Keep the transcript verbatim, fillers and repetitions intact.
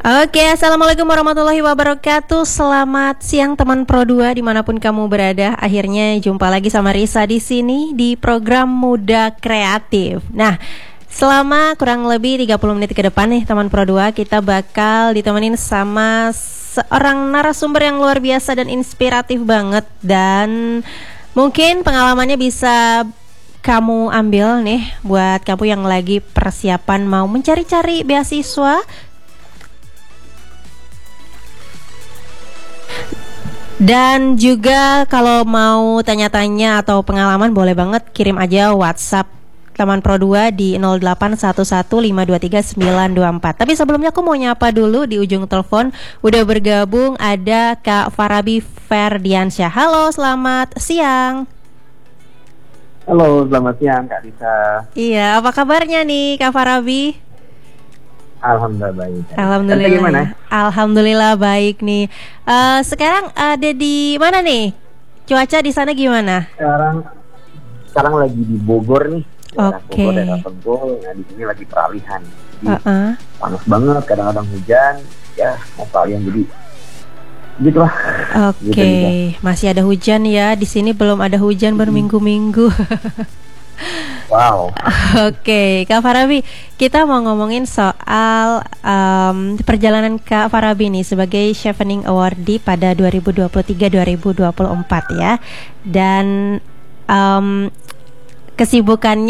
Oke, assalamualaikum warahmatullahi wabarakatuh. Selamat siang teman Pro dua dimanapun kamu berada. Akhirnya jumpa lagi sama Risa di sini di program Muda Kreatif. Nah, selama kurang lebih tiga puluh menit ke depan nih teman Pro dua, kita bakal ditemenin sama seorang narasumber yang luar biasa dan inspiratif banget. Dan mungkin pengalamannya bisa kamu ambil nih buat kamu yang lagi persiapan mau mencari-cari beasiswa. Dan juga kalau mau tanya-tanya atau pengalaman boleh banget kirim aja WhatsApp teman Pro dua di nol delapan satu satu lima dua tiga sembilan dua empat. Tapi sebelumnya aku mau nyapa dulu di ujung telepon. Udah bergabung ada Kak Farabi Ferdiansyah. Halo, selamat siang. Halo, selamat siang Kak Risa. Iya, apa kabarnya nih Kak Farabi? Alhamdulillah baik. Alhamdulillah. Gimana? Alhamdulillah baik nih. Uh, sekarang ada di mana nih? Cuaca di sana gimana? Sekarang sekarang lagi di Bogor nih. Oke. Okay. Bogor daerah Tegol. Nah di sini lagi peralihan. Jadi, uh-uh. panas banget. Kadang-kadang hujan. Ya mau peralihan jadi gitulah. Oke. Okay. Gitu, masih ada hujan ya. Di sini belum ada hujan berminggu-minggu. Wow. Oke, okay. Kak Farabi, kita mau ngomongin soal um, perjalanan Kak Farabi nih sebagai Chevening Awardee pada dua ribu dua puluh tiga dua ribu dua puluh empat ya. Dan um, kesibukannya